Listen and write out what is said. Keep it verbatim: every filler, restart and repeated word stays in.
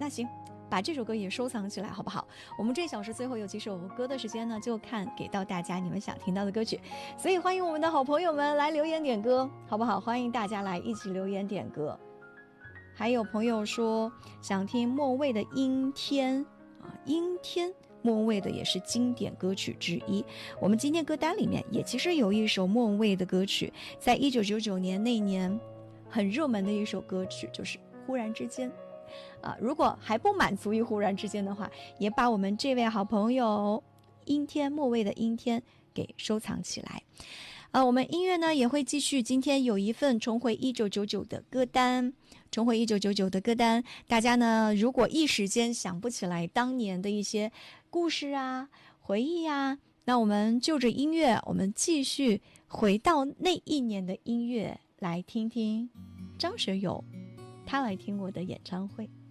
那行，把这首歌也收藏起来好不好？我们这小时最后有几首歌的时间呢，就看给到大家你们想听到的歌曲，所以欢迎我们的好朋友们来留言点歌好不好？欢迎大家来一起留言点歌。还有朋友说想听莫蔚的阴天啊，阴天莫蔚的也是经典歌曲之一，我们今天歌单里面也其实有一首莫蔚的歌曲，在一九九九年那年很热门的一首歌曲，就是忽然之间啊，如果还不满足于忽然之间的话，也把我们这位好朋友阴天莫蔚的阴天给收藏起来。啊，我们音乐呢也会继续，今天有一份重回一九九九的歌单，重回一九九九的歌单，大家呢如果一时间想不起来当年的一些故事啊、回忆啊，那我们就着音乐，我们继续回到那一年的音乐，来听听张学友他来听我的演唱会。